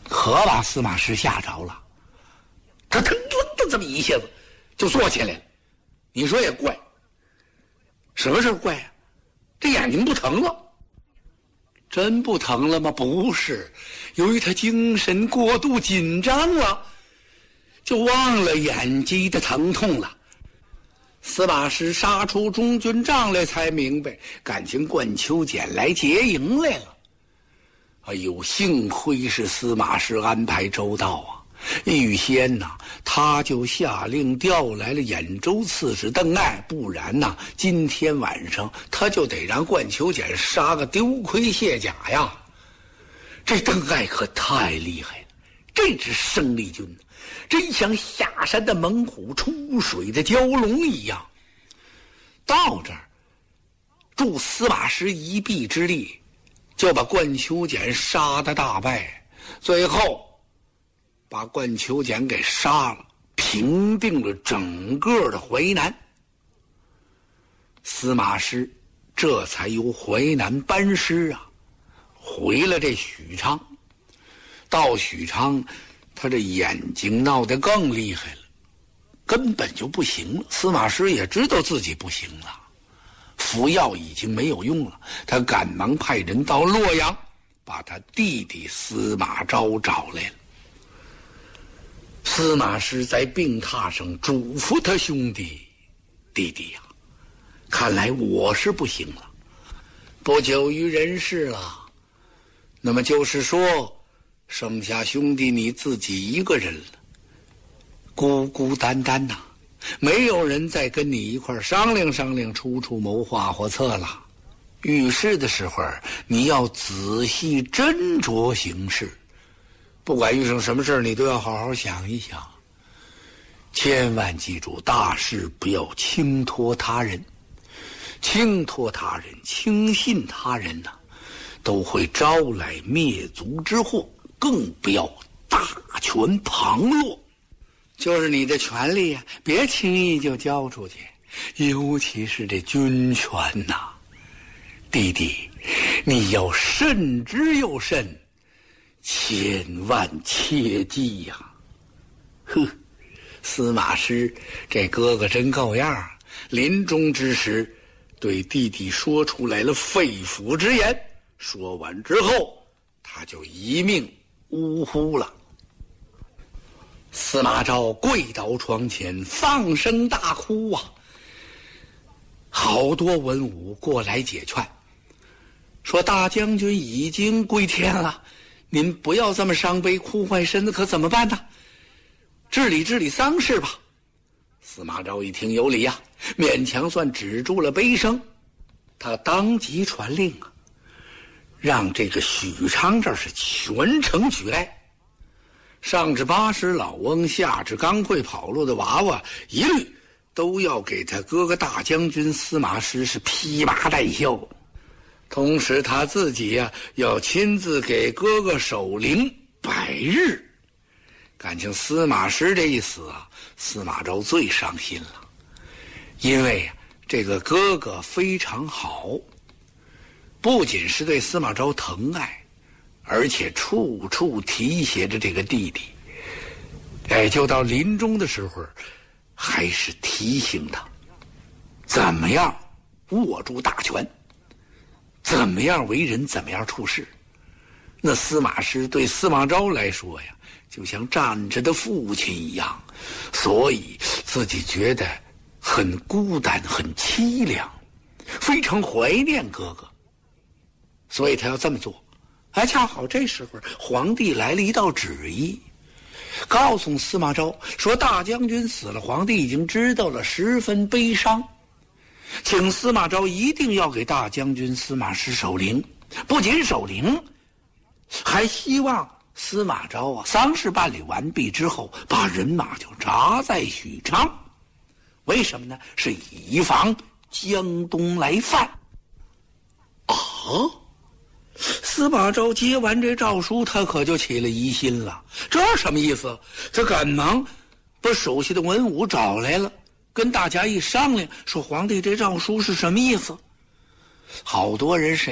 可把司马师吓着了，他腾腾的这么一下子就坐起来了。你说也怪，什么事怪啊？这眼睛不疼了？真不疼了吗？不是，由于他精神过度紧张了，就忘了眼睛的疼痛了。司马师杀出中军帐来，才明白感情冠秋俭来劫营来了。哎呦，幸亏是司马师安排周到啊！预先呐，他就下令调来了兖州刺史邓艾，不然呐，今天晚上他就得让冠秋俭杀个丢盔卸甲呀！这邓艾可太厉害了，这支生力军真像下山的猛虎，出水的蛟龙一样。到这儿，助司马师一臂之力，就把冠秋俭杀得大败，最后把冠秋俭给杀了，平定了整个的淮南。司马师这才由淮南班师啊，回了这许昌。到许昌，他这眼睛闹得更厉害了，根本就不行了。司马师也知道自己不行了，服药已经没有用了，他赶忙派人到洛阳，把他弟弟司马昭找来了。司马师在病榻上嘱咐他兄弟：“弟弟呀，看来我是不行了，不久于人世了。那么就是说，剩下兄弟你自己一个人了，孤孤单单呐，没有人再跟你一块商量商量，出谋划策了。遇事的时候，你要仔细斟酌行事。不管遇上什么事，你都要好好想一想，千万记住，大事不要轻托他人，轻托他人，轻信他人呐，都会招来灭族之祸。更不要大权旁落，就是你的权利呀，别轻易就交出去，尤其是这军权呐，弟弟，你要慎之又慎，千万切记呀！呵，司马师这哥哥真够样，临终之时对弟弟说出来了肺腑之言，说完之后他就一命呜呼了。司马昭跪倒床前，放声大哭啊！好多文武过来解劝，说大将军已经归天了，您不要这么伤悲哭坏身子，可怎么办呢？治理丧事吧。司马昭一听有理呀，勉强算止住了悲声。他当即传令啊，让这个许昌这儿是全城举来，上至80老翁，下至刚会跑路的娃娃，一律都要给他哥哥大将军司马师是披麻戴孝。同时他自己呀，要亲自给哥哥守灵100日。感情司马师这一死啊，司马昭最伤心了，因为这个哥哥非常好，不仅是对司马昭疼爱，而且处处提携着这个弟弟。就到临终的时候，还是提醒他怎么样握住大权，怎么样为人，怎么样处事。那司马师对司马昭来说呀，就像站着的父亲一样，所以自己觉得很孤单，很凄凉，非常怀念哥哥，所以他要这么做。恰好这时候皇帝来了一道旨意，告诉司马昭说大将军死了，皇帝已经知道了，十分悲伤，请司马昭一定要给大将军司马师守灵，不仅守灵，还希望司马昭啊，丧事办理完毕之后，把人马就扎在许昌。为什么呢？是以防江东来犯。司马昭接完这诏书，他可就起了疑心了。这什么意思？他赶忙把手下的文武找来了，跟大家一商量，说皇帝这诏书是什么意思。好多人